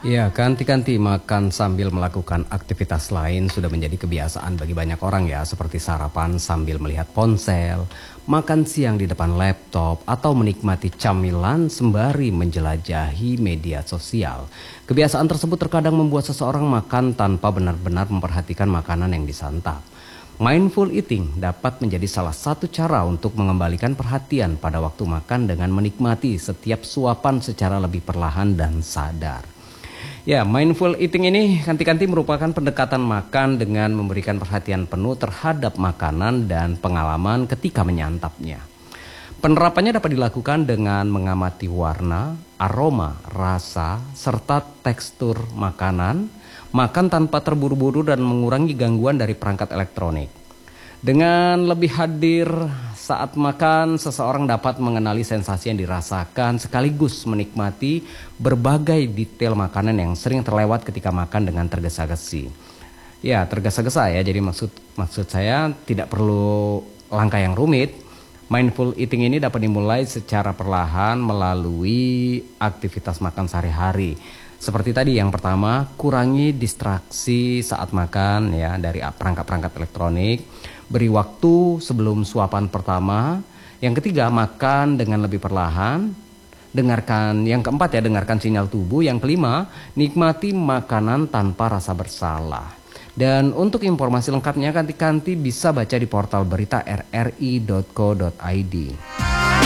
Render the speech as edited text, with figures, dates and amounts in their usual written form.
Ya, ganti-ganti makan sambil melakukan aktivitas lain sudah menjadi kebiasaan bagi banyak orang ya, seperti sarapan sambil melihat ponsel, makan siang di depan laptop, atau menikmati camilan sembari menjelajahi media sosial. Kebiasaan tersebut terkadang membuat seseorang makan tanpa benar-benar memperhatikan makanan yang disantap. Mindful eating dapat menjadi salah satu cara untuk mengembalikan perhatian pada waktu makan dengan menikmati setiap suapan secara lebih perlahan dan sadar. Ya, mindful eating ini ganti-ganti merupakan pendekatan makan dengan memberikan perhatian penuh terhadap makanan dan pengalaman ketika menyantapnya. Penerapannya dapat dilakukan dengan mengamati warna, aroma, rasa, serta tekstur makanan, makan tanpa terburu-buru dan mengurangi gangguan dari perangkat elektronik. Dengan lebih hadir saat makan, seseorang dapat mengenali sensasi yang dirasakan sekaligus menikmati berbagai detail makanan yang sering terlewat ketika makan dengan tergesa-gesi. Ya, tergesa-gesa ya. Jadi maksud saya tidak perlu langkah yang rumit. Mindful eating ini dapat dimulai secara perlahan melalui aktivitas makan sehari-hari. Seperti tadi yang pertama, kurangi distraksi saat makan ya dari perangkat-perangkat elektronik. Beri waktu sebelum suapan pertama. Yang ketiga, makan dengan lebih perlahan. Yang keempat ya, dengarkan sinyal tubuh. Yang kelima, nikmati makanan tanpa rasa bersalah. Dan untuk informasi lengkapnya ganti-ganti bisa baca di portal berita rri.co.id.